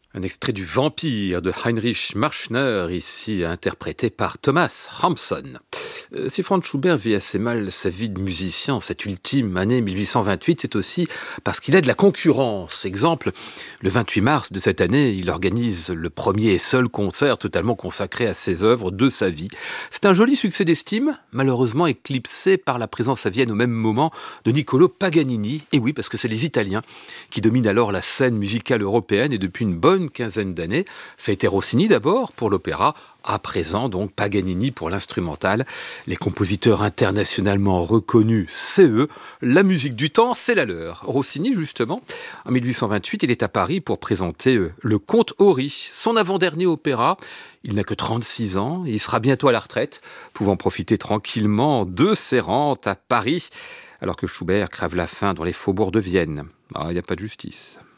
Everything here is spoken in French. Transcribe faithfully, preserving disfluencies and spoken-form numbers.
Un extrait du Vampire de Heinrich Marschner, ici interprété par Thomas Hampson. Euh, Si Franz Schubert vit assez mal sa vie de musicien en cette ultime année mille huit cent vingt-huit, c'est aussi parce qu'il a de la concurrence. Exemple, le vingt-huit mars de cette année, il organise le premier et seul concert totalement consacré à ses œuvres de sa vie. C'est un joli succès d'estime, malheureusement éclipsé par la présence à Vienne au même moment de Niccolo Paganini. Et oui, parce que c'est les Italiens qui dominent alors la scène musicale européenne et depuis une bonne quinzaine d'années. Ça a été Rossini d'abord pour l'opéra, à présent donc Paganini pour l'instrumental. Les compositeurs internationalement reconnus, c'est eux. La musique du temps, c'est la leur. Rossini, justement, en mille huit cent vingt-huit, il est à Paris pour présenter euh, le Comte Ory, son avant-dernier opéra. Il n'a que trente-six ans et il sera bientôt à la retraite, pouvant profiter tranquillement de ses rentes à Paris, alors que Schubert crève la faim dans les faubourgs de Vienne. Ah, il n'y a pas de justice.